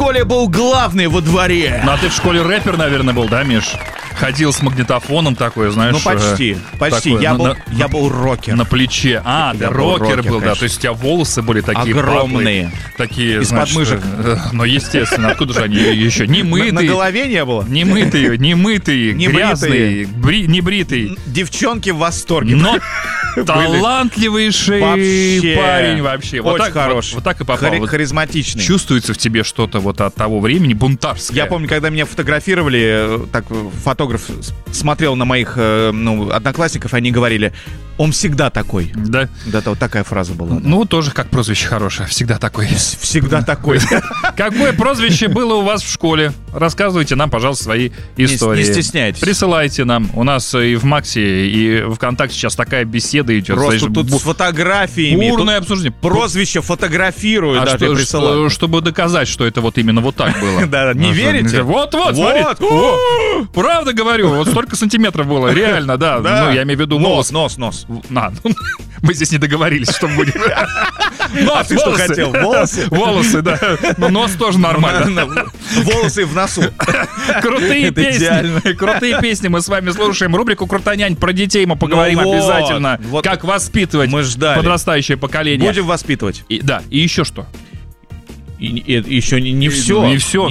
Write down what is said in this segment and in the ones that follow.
школе был главный во дворе. Ну, а ты в школе рэпер, наверное, был, да, Миш? Ходил с магнитофоном такой, знаешь. Ну, почти. Такой, я был рокер. На плече. Ты рокер был, да. То есть у тебя волосы были такие огромные. Такие, из подмышек. Ну, естественно, откуда же они еще? Немытые. На голове не было? Немытые, грязные, небритые. Девчонки в восторге. Но талантливейший парень вообще. Очень хороший. Вот так и попал. Харизматичный. Чувствуется в тебе что-то вот от того времени бунтарское. Я помню, когда меня фотографировали, так фотограф смотрел на моих одноклассников, они говорили: он всегда такой. Да? Да, вот такая фраза была. Ну, тоже как прозвище хорошее. Всегда такой. Всегда такой. Какое прозвище было у вас в школе? Рассказывайте нам, пожалуйста, свои истории. Не стесняйтесь. Присылайте нам. У нас и в Максе, и в ВКонтакте сейчас такая беседа идет. Просто тут с фотографиями. Бурное обсуждение. Прозвище фотографируют, даже присылают. Чтобы доказать, что это вот именно вот так было. Да, не верите? Вот, смотри. Правда говорю, вот столько сантиметров было. Реально, да. Ну, я имею в виду нос. Мы здесь не договорились, что будет. А ты что хотел? Волосы? Волосы, да. Но нос тоже нормально. Волосы в носу. Крутые песни. Крутые песни мы с вами слушаем. Рубрику «Крутонянь» про детей мы поговорим обязательно. Как воспитывать подрастающее поколение. Будем воспитывать. Да, и еще что? Еще не все. Не все.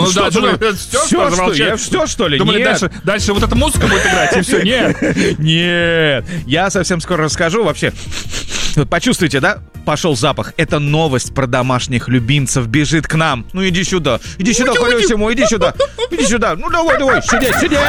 Все, что ли? Думали, дальше вот эта музыка будет играть, и все. Нет. Я совсем скоро расскажу. Вообще, вот почувствуйте, да? Пошел запах. Это новость про домашних любимцев бежит к нам. Ну иди сюда, Колесиму, иди сюда. Ну давай, сидеть.